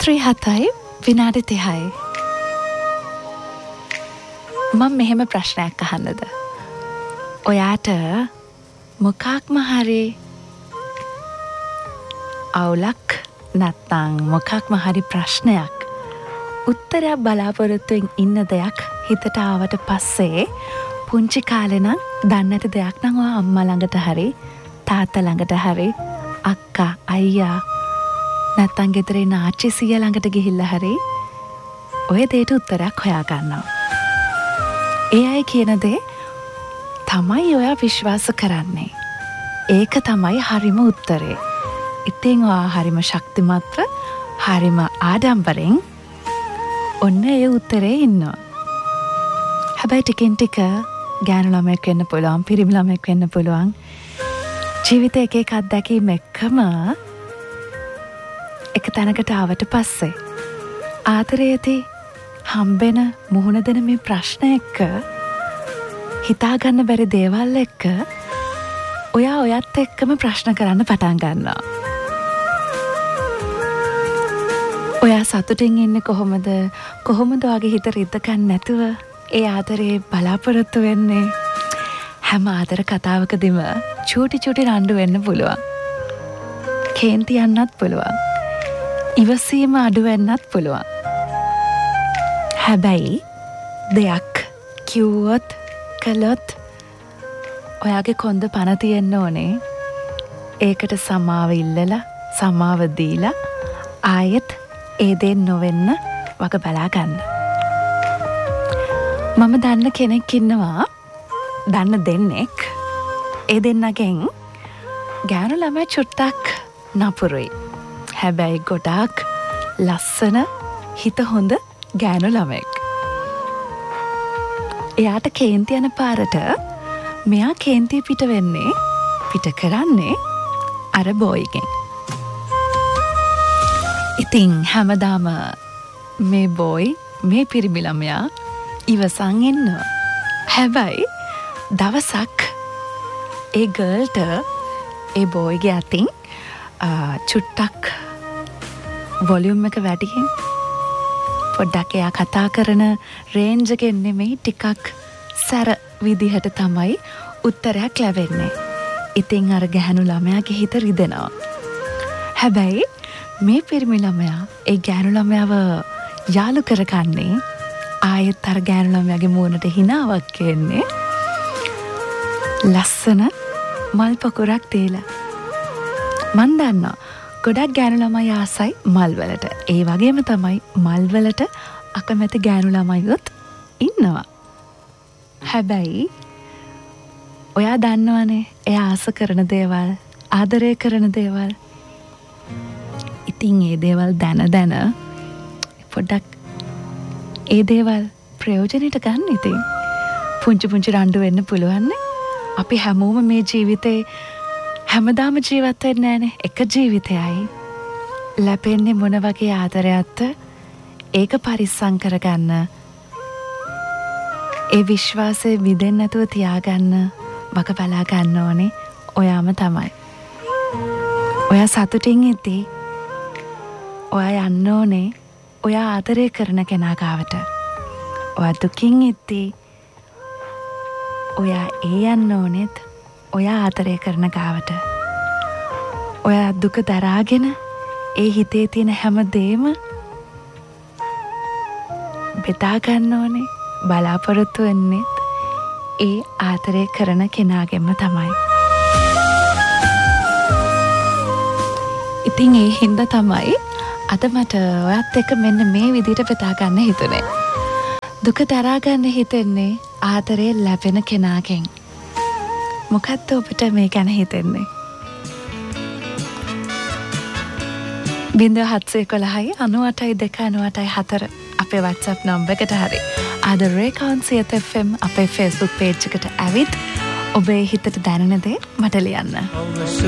රාත්‍රී 7යි විනාඩි 30යි. මම මෙහෙම ප්‍රශ්නයක් අහන්නද? ඔයාට මොකක්ම හරි අවුලක් නැත්නම් මොකක්ම හරි ප්‍රශ්නයක් උත්තරයක් බලාපොරොත්තුෙන් ඉන්න දෙයක් හිතට ආවට පස්සේ පුංචි කාලේ නම් දන්නට දෙයක් නම් ඔයා අම්මා ළඟට හරි තාත්තා ළඟට හරි අක්කා අයියා නැත්තං ගෙදර ඉන්න ආච්චි සීයා ළඟට ගිහිල්ලා හරි ඔය දෙයට උත්තරයක් හොයා ගන්නවා. ඒ අය කියන දේ තමයි ඔයා විශ්වාස කරන්නේ. ඒක තමයි හරිම උත්තරේ. ඉතින් ඔයා හරිම ශක්තිමත්ව හරිම ආඩම්බරෙන් ඔන්න ඒ උත්තරේ ඉන්නවා. හැබැයි ටිකෙන් ටික ගෑනු ළමයෙක් වෙන්න පුළුවන්, පිරිමි ළමයෙක් වෙන්න පුළුවන්. ජීවිතේ එක එක අත්දැකීම් එක්කම එක තැනකට ආවට පස්සේ ආදරයේදී හම්බෙන මුහුණ දෙන මේ ප්‍රශ්න එක්ක හිතාගන්න බැරි දේවල් එක්ක ඔයා ඔයත් එක්කම ප්‍රශ්න කරන්න පටන් ගන්නවා. ඔයා සතුටින් ඉන්නේ කොහොමද? කොහොමද ඔයාගේ හිත රිද්ද ගන්න නැතුව ඒ ආදරේ බලාපොරොත්තු වෙන්නේ? හැම ආදර කතාවකදීම චූටි චූටි රණ්ඩු වෙන්න පුළුවන්. කේන්ති යන්නත් පුළුවන්. ඉවසීම අඩු වෙන්නත් පුළුවන්. හැබැයි දෙයක් කිව්වොත් කළොත් ඔයාගේ කොන්ද පන තියෙන්න ඕනේ. ඒකට සමාව ඉල්ලලා සමාව දීලා ආයෙත් ඒ දේ නොවෙන්න වග බලා ගන්න. මම දන්න කෙනෙක් ඉන්නවා, දන්න දෙන්නෙක්. ඒ දෙන්නගෙන් ගෑනු ළමයි චුට්ටක් නපුරුයි. හැබැයි ගොඩාක් ලස්සන හිත හොඳ ගෑනු ළමෙක්. එයාට කේන්ති යන පාරට මෙයා කේන්තිය පිට වෙන්නේ, පිට කරන්නේ අර බෝයිගෙන්. ඉතින් හැමදාම මේ බෝයි මේ පිරිමි ළමයා ඉවසන් ඉන්නවා. හැබැයි දවසක් ඒ ගර්ල්ට ඒ බෝයිගේ අතින් චුට්ටක් වොලියුම් එක වැඩියෙන් පොඩ්ඩක් එයා කතා කරන රේන්ජ් එකෙන් නෙමෙයි ටිකක් සැර විදිහට තමයි උත්තරයක් ලැබෙන්නේ. ඉතින් අර ගැහණු ළමයාගේ හිත රිදෙනවා. හැබැයි මේ පිරිමි ළමයා ඒ ගැහණු ළමයාව යාළු කරගන්නේ ආයෙත් අර ගැහණු ළමයාගේ මූණට හිනාවක් එන්නේ ලස්සන මල් පොකුරක් දීලා. මන් දන්නවා ගොඩක් ගෑනු ළමයි ආසයි මල් වලට. ඒ වගේම තමයි මල් වලට අකමැති ගෑනු ළමයිත් ඉන්නවා. හැබැයි ඔයා දන්නවනේ එයා ආස කරන දේවල්, ආදරය කරන දේවල්. ඉතින් ඒ දේවල් දැන පොඩ්ඩක් ඒ දේවල් ප්‍රයෝජනෙට ගන්න. ඉතින් පුංචි පුංචි රණ්ඩු වෙන්න පුළුවන්නේ. අපි හැමෝම මේ ජීවිතේ හැමදාම ජීවත් වෙන්නේ නැහනේ. එක ජීවිතයයි. ලැබෙන්නේ මොන වගේ ආදරයක්ද? ඒක පරිස්සම් කරගන්න. ඒ විශ්වාසය විදෙන්න නැතුව තියාගන්න වග බලා ගන්න ඕනේ ඔයාම තමයි. ඔයා සතුටින් ඉද්දී ඔයා යන්න ඕනේ ඔයා ආදරය කරන කෙනා ගාවට. ඔයා දුකින් ඉද්දී ඔයා යන්න ඕනෙත් ඔයා ආදරය කරන ගාවට. ඔයා දුක දරාගෙන ඒ හිතේ තියෙන හැම දේම බෙදා ගන්න ඕනේ, බලාපොරොත්තු වෙන්නෙත් ඒ ආදරය කරන කෙනාගෙන්ම තමයි. ඉතින් ඒ හින්දා තමයි අද මට ඔයත් එක්ක මෙන්න මේ විදිහට බෙදා ගන්න හිතුනේ. දුක දරා ගන්න හිතෙන්නේ ආදරේ ලැබෙන කෙනාගෙන්. මොකක්ද ඔබට මේ ගැන හිතෙන්නේ? 0711-98-298-4 අපේ WhatsApp නම්බර් එකට හරි ආදරේ කවුන්සියත් FM අපේ Facebook page එකට ඇවිත් ඔබේ හිතට දැනෙන දේ මට ලියන්න.